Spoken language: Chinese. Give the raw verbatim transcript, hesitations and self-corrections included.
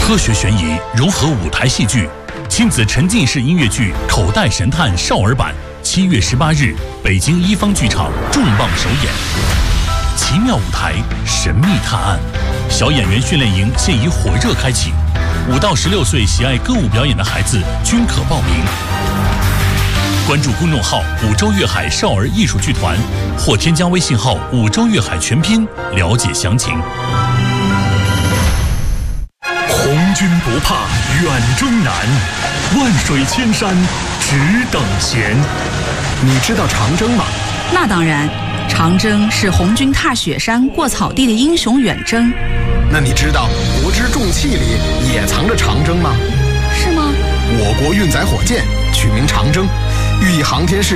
科学悬疑融合舞台戏剧，亲子沉浸式音乐剧《口袋神探》少儿版，七月十八日，北京一方剧场重磅首演。奇妙舞台，神秘探案，小演员训练营现已火热开启，五到十六岁喜爱歌舞表演的孩子均可报名。关注公众号“五洲粤海少儿艺术剧团”，或添加微信号“五洲粤海全拼”了解详情。 红军不怕远征难，万水千山只等闲。你知道长征吗？ 那当然，长征是红军踏雪山过草地的英雄远征。 那你知道国之重器里也藏着长征吗？ 是吗？ 我国运载火箭取名长征，寓意航天事